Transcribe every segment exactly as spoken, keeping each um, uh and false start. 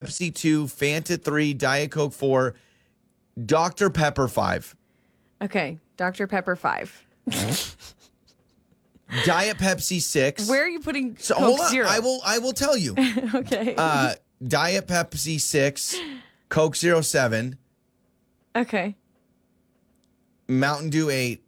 Pepsi two, Fanta three, Diet Coke four, Doctor Pepper five. Okay, Doctor Pepper five. Diet Pepsi six. Where are you putting so, Coke hold on. Zero? I will I will tell you. Okay. Uh, Diet Pepsi six, Coke Zero seven, Okay. Mountain Dew eight.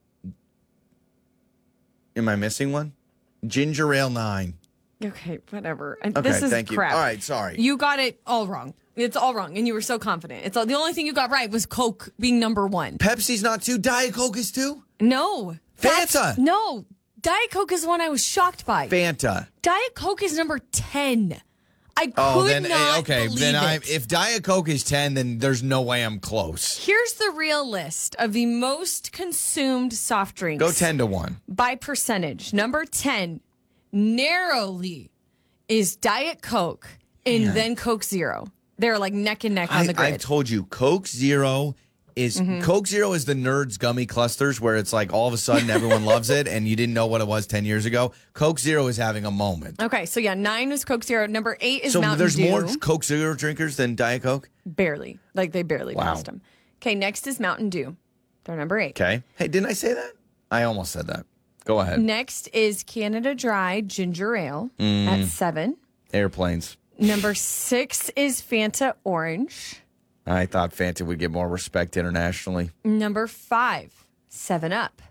Am I missing one? Ginger Ale nine. Okay, whatever. And Okay, this is thank you. crap. All right, sorry. You got it all wrong. It's all wrong, and you were so confident. It's all, the only thing you got right was Coke being number one. Pepsi's not two. Diet Coke is two. No. Fanta. That's- No. Diet Coke is the one I was shocked by. Fanta. Diet Coke is number ten. I could Oh, then not eh, okay. believe Then I it. if Diet Coke is ten, then there's no way I'm close. Here's the real list of the most consumed soft drinks. Go ten to one. By percentage. Number ten, narrowly, is Diet Coke and Man. then Coke Zero. They're like neck and neck on I, the grid. I've told you, Coke Zero is Mm-hmm. Coke Zero is the nerds gummy clusters where it's like all of a sudden everyone loves it and you didn't know what it was ten years ago. Coke Zero is having a moment. Okay, so yeah, nine was Coke Zero. Number eight is So Mountain there's Dew. more Coke Zero drinkers than Diet Coke? Barely. Like they barely Wow. passed them. Okay, next is Mountain Dew. They're number eight. Okay. Hey, didn't I say that? I almost said that. Go ahead. Next is Canada Dry Ginger Ale Mm. at seven. Airplanes. Number six is Fanta Orange. I thought Fanta would get more respect internationally. Number five, Seven Up.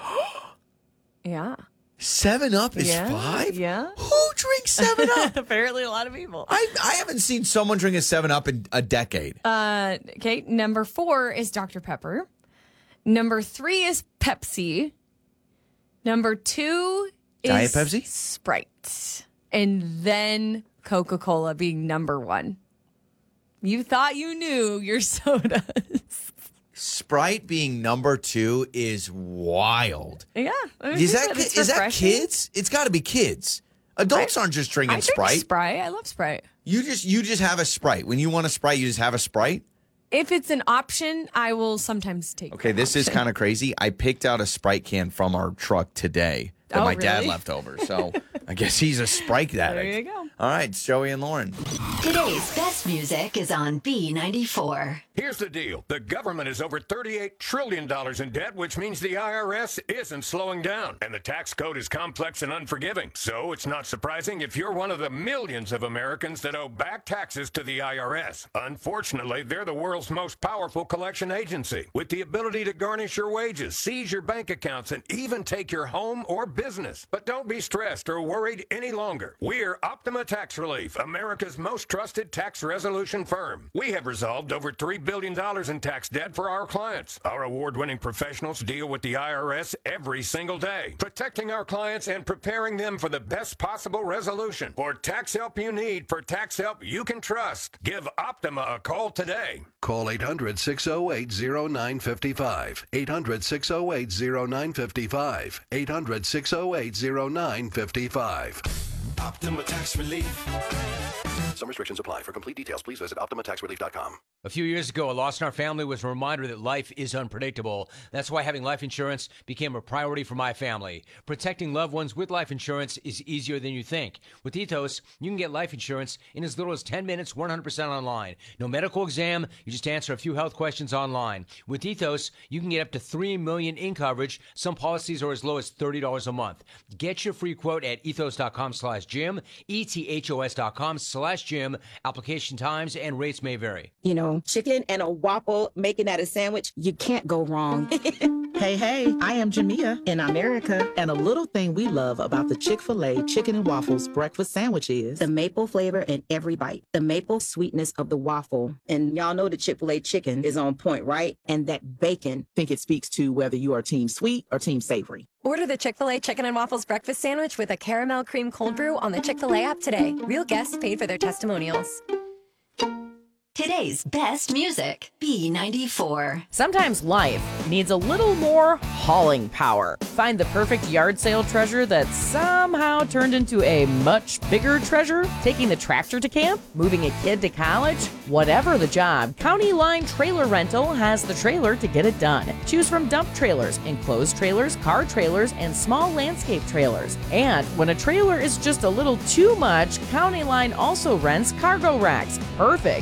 Yeah. Seven Up is Yeah, five? yeah. Who drinks Seven Up? Apparently a lot of people. I, I haven't seen someone drink a Seven Up in a decade. Uh, okay, number four is Doctor Pepper. Number three is Pepsi. Number two is Diet Pepsi? Sprite. And then Coca-Cola being number one. You thought you knew your sodas. Sprite being number two is wild. Yeah. I mean, Is that it's is that refreshing. kids? It's got to be kids. Adults I- aren't just I drinking drink Sprite. Sprite. I love Sprite. You just you just have a Sprite. When you want a Sprite, you just have a Sprite. If it's an option, I will sometimes take Okay, that this is option. kind of crazy. I picked out a Sprite can from our truck today that Oh, my dad really? left over. So I guess he's a Sprite addict. There you go. All right, it's Joey and Lauren. Today's best music is on B ninety-four. Here's the deal. The government is over thirty-eight trillion dollars in debt, which means the I R S isn't slowing down. And the tax code is complex and unforgiving. So it's not surprising if you're one of the millions of Americans that owe back taxes to the I R S. Unfortunately, they're the world's most powerful collection agency, with the ability to garnish your wages, seize your bank accounts, and even take your home or business. But don't be stressed or worried any longer. We're Optima Tax Relief, America's most trusted tax resolution firm. We have resolved over three billion dollars in tax debt for our clients. Our award-winning professionals deal with the I R S every single day, protecting our clients and preparing them for the best possible resolution. For tax help you need, for tax help you can trust, give Optima a call today. Call eight hundred, six oh eight, oh nine five five. eight hundred, six oh eight, oh nine five five. eight hundred, six oh eight, oh nine five five. Optima Tax Relief. Some restrictions apply. For complete details, please visit optima tax relief dot com. A few years ago, a loss in our family was a reminder that life is unpredictable. That's why having life insurance became a priority for my family. Protecting loved ones with life insurance is easier than you think. With Ethos, you can get life insurance in as little as ten minutes, one hundred percent online. No medical exam, you just answer a few health questions online. With Ethos, you can get up to three million dollars in coverage. Some policies are as low as thirty dollars a month. Get your free quote at ethos.com slash Jim, E T H O S dot com slash Jim. Application times and rates may vary. You know, chicken and a waffle, making that a sandwich, you can't go wrong. Hey, hey, I am Jamia in America, and a little thing we love about the Chick-fil-A Chicken and Waffles breakfast sandwich is The maple flavor in every bite, the maple sweetness of the waffle. And y'all know the Chick-fil-A chicken is on point, right? And that bacon. I think it speaks to whether you are team sweet or team savory. Order the Chick-fil-A Chicken and Waffles breakfast sandwich with a caramel cream cold brew on the Chick-fil-A app today. Real guests paid for their testimonials. Today's best music, B ninety-four. Sometimes life needs a little more hauling power. Find the perfect yard sale treasure that somehow turned into a much bigger treasure? Taking the tractor to camp? Moving a kid to college? Whatever the job, County Line Trailer Rental has the trailer to get it done. Choose from dump trailers, enclosed trailers, car trailers, and small landscape trailers. And when a trailer is just a little too much, County Line also rents cargo racks. Perfect